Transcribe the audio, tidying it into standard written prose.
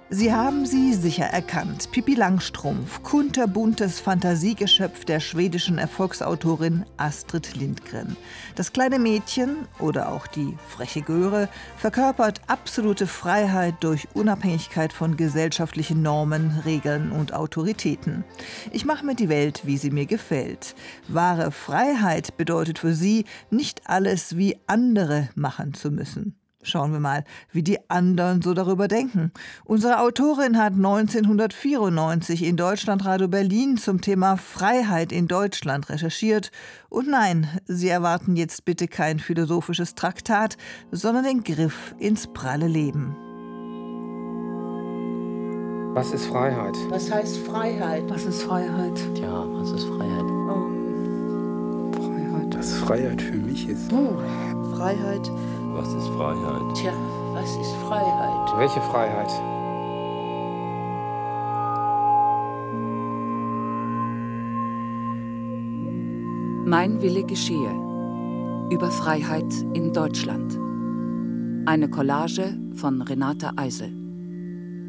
Sie haben sie sicher erkannt. Pippi Langstrumpf, kunterbuntes Fantasiegeschöpf der schwedischen Erfolgsautorin Astrid Lindgren. Das kleine Mädchen, oder auch die freche Göre, verkörpert absolute Freiheit durch Unabhängigkeit von gesellschaftlichen Normen, Regeln und Autoritäten. Ich mache mir die Welt, wie sie mir gefällt. Wahre Freiheit bedeutet für sie, nicht alles wie andere machen zu müssen. Schauen wir mal, wie die anderen so darüber denken. Unsere Autorin hat 1994 in Deutschlandradio Berlin zum Thema Freiheit in Deutschland recherchiert. Und nein, Sie erwarten jetzt bitte kein philosophisches Traktat, sondern den Griff ins pralle Leben. Was ist Freiheit? Was heißt Freiheit? Was ist Freiheit? Tja, was ist Freiheit? Freiheit. Was Freiheit für mich ist. Freiheit. Was ist Freiheit? Tja, was ist Freiheit? Welche Freiheit? Mein Wille geschehe. Über Freiheit in Deutschland. Eine Collage von Renate Eisel.